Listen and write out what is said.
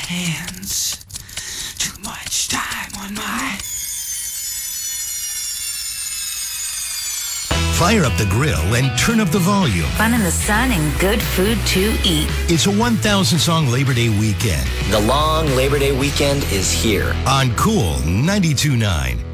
hands. Too much time on my... Fire up the grill and turn up the volume. Fun in the sun and good food to eat. It's a 1,000-song Labor Day weekend. The long Labor Day weekend is here. On Cool 92.9.